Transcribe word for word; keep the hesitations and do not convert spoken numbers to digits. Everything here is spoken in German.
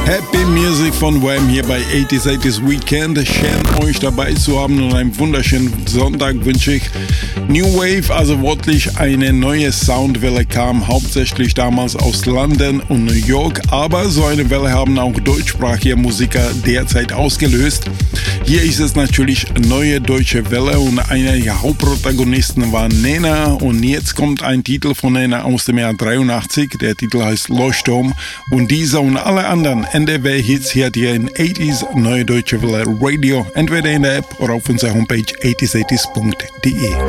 Happy Music von Wham hier bei achtziger achtzig Weekend. Schön euch dabei zu haben und einen wunderschönen Sonntag wünsche ich. New Wave, also wortlich eine neue Soundwelle, kam hauptsächlich damals aus London und New York, aber so eine Welle haben auch deutschsprachige Musiker derzeit ausgelöst. Hier ist es natürlich neue deutsche Welle und einer der Hauptprotagonisten war Nena und jetzt kommt ein Titel von Nena aus dem Jahr dreiundachtzig. Der Titel heißt Leuchtturm und dieser und alle anderen N D W-Hits hier hat ihr in achtziger Neue Deutsche Welle Radio, entweder in der App oder auf unserer Homepage achtzig achtzig punkt de.